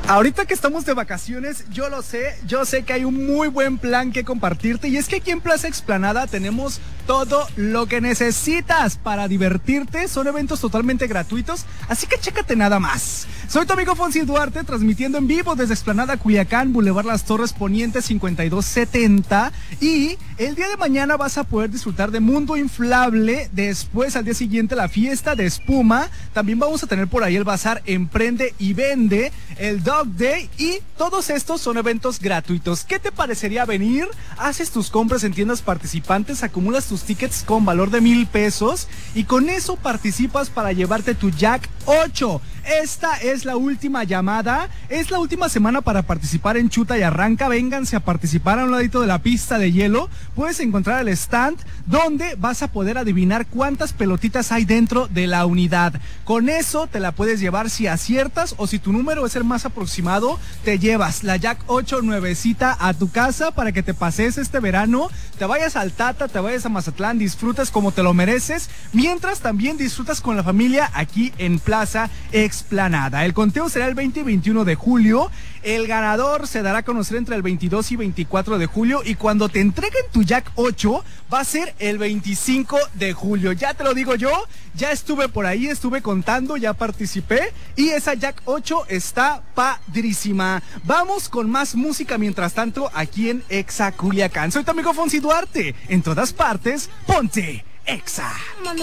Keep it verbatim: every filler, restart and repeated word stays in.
Ahorita que estamos de vacaciones, yo lo sé, yo sé que hay un muy buen plan que compartirte y es que aquí en Plaza Explanada tenemos todo lo que necesitas para divertirte, son eventos totalmente gratuitos, así que chécate nada más. Soy tu amigo Fonsi Duarte, transmitiendo en vivo desde Explanada Culiacán, Boulevard Las Torres Poniente cincuenta y dos setenta, y el día de mañana vas a poder disfrutar de Mundo Inflable, después al día siguiente la fiesta de espuma, también vamos a tener por ahí el bazar Emprende y Vende, el Dog Day, y todos estos son eventos gratuitos. ¿Qué te parecería venir? Haces tus compras en tiendas participantes, acumulas tus tickets con valor de mil pesos y con eso participas para llevarte tu Jack ocho. Esta es la última llamada, es la última semana para participar en Chuta y Arranca. Vénganse a participar a un ladito de la pista de hielo. Puedes encontrar el stand donde vas a poder adivinar cuántas pelotitas hay dentro de la unidad. Con eso te la puedes llevar si aciertas, o si tu número es el más aproximado, te llevas la Jack ocho nuevecita a tu casa para que te pases este verano, te vayas al Tata, te vayas a Mazatlán, disfrutas como te lo mereces, mientras también disfrutas con la familia aquí en Plaza Explanada. El conteo será el veinte y veintiuno de julio. El ganador se dará a conocer entre el veintidós y veinticuatro de julio, y cuando te entreguen tu Jack ocho va a ser el veinticinco de julio. Ya te lo digo yo, ya estuve por ahí, estuve contando, ya participé y esa Jack ocho está padrísima. Vamos con más música mientras tanto aquí en Exa Culiacán. Soy tu amigo Fonsi Duarte, en todas partes, ponte Exa.